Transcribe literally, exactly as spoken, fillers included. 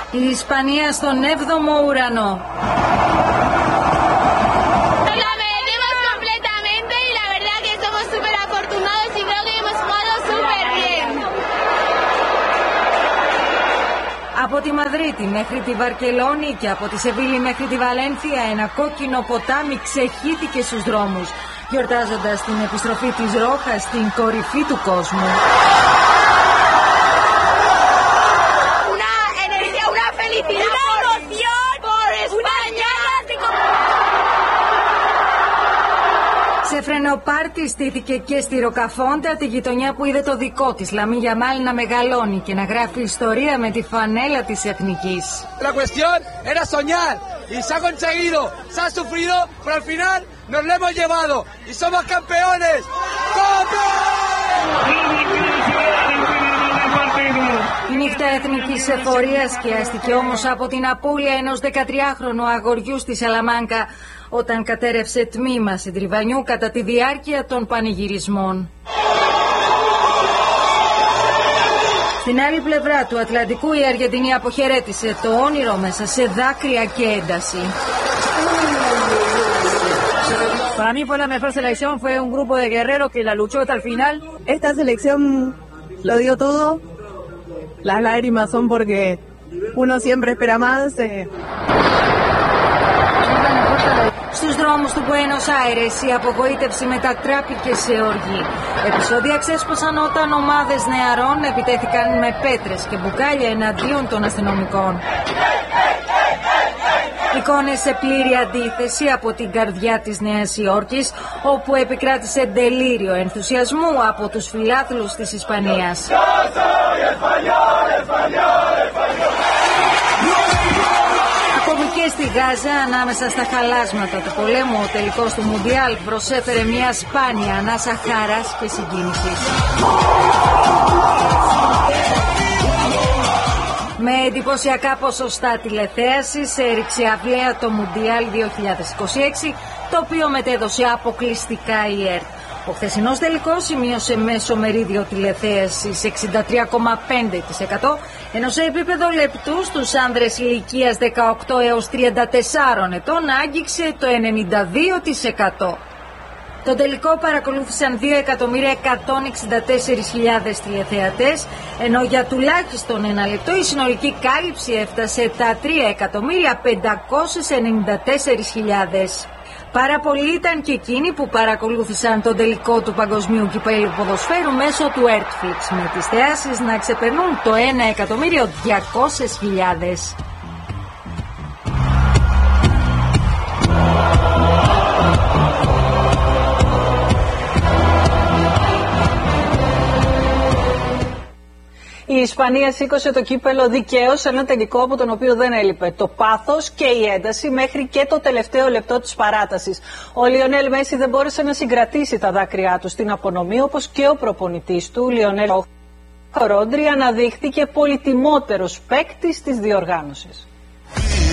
Η Ισπανία στον έβδομο ουρανό. Από τη Μαδρίτη μέχρι τη Βαρκελόνη και από τη Σεβίλη μέχρι τη Βαλένθια ένα κόκκινο ποτάμι ξεχύτηκε στους δρόμους, γιορτάζοντας την επιστροφή της Ρόχας στην κορυφή του κόσμου. Σε φρενοπάρτι στήθηκε και στη Ροκαφόντα, τη γειτονιά που είδε το δικό της Λαμίν Γιαμάλ να μεγαλώνει και να γράφει ιστορία με τη φανέλα της εθνικής. La cuestión era soñar y se ha conseguido, se ha sufrido, pero al final nos lo hemos llevado y somos campeones. Η νύχτα εθνικής εφορίας σκιάστηκε όμως από την απώλεια ενός δεκατριάχρονου αγοριού στη Σαλαμάνκα όταν κατέρευσε τμήμα συντριβανιού κατά τη διάρκεια των πανηγυρισμών. Στην άλλη πλευρά του Ατλαντικού η Αργεντινή αποχαιρέτησε το όνειρο μέσα σε δάκρυα και ένταση. Para mí fue la mejor selección, fue un grupo de guerreros que la luchó hasta el final. Esta selección lo dio todo. Las lágrimas son porque uno siempre espera más. Eh. Στους δρόμους του Μπουένος Άιρες η απογοήτευση μετατράπηκε σε οργή. Επεισόδια ξέσπασαν όταν ομάδες νεαρών επιτέθηκαν με πέτρες και μπουκάλια εναντίον των αστυνομικών. Εικόνες σε πλήρη αντίθεση από την καρδιά της Νέας Υόρκης, όπου επικράτησε ντελήριο ενθουσιασμού από τους φιλάθλους της Ισπανίας. Ακόμη και στη Γάζα, ανάμεσα στα χαλάσματα του πολέμου, ο τελικός του Μουντιάλ προσέφερε μια σπάνια ανάσα χάρας και συγκίνησης. Με εντυπωσιακά ποσοστά τηλεθέασης έριξε αυλαία το Μουντιάλ δύο χιλιάδες είκοσι έξι, το οποίο μετέδωσε αποκλειστικά η ΕΡΤ. Ο χθεσινός τελικός σημείωσε μέσο μερίδιο τηλεθέασης εξήντα τρία κόμμα πέντε τοις εκατό, ενώ σε επίπεδο λεπτού στους άνδρες ηλικίας δεκαοκτώ έως τριάντα τεσσάρων ετών άγγιξε το ενενήντα δύο τοις εκατό. Το τελικό παρακολούθησαν δύο εκατομμύρια εκατόν εξήντα τέσσερις χιλιάδες τηλεθεατές, ενώ για τουλάχιστον ένα λεπτό η συνολική κάλυψη έφτασε τα τρία εκατομμύρια πεντακόσιες ενενήντα τέσσερις χιλιάδες. Πάρα πολλοί ήταν και εκείνοι που παρακολούθησαν τον τελικό του Παγκοσμίου Κυπέλλου Ποδοσφαίρου μέσω του Airtflix, με τις θεάσεις να ξεπερνούν το ένα εκατομμύριο διακόσιες χιλιάδες. Η Ισπανία σήκωσε το κύπελο δικαίως σε ένα τελικό από τον οποίο δεν έλειπε το πάθος και η ένταση μέχρι και το τελευταίο λεπτό της παράτασης. Ο Λιονέλ Μέση δεν μπόρεσε να συγκρατήσει τα δάκρυά του στην απονομή, όπως και ο προπονητής του, Λιονέλ Ρόντρι, αναδείχθηκε πολυτιμότερος παίκτης της διοργάνωσης.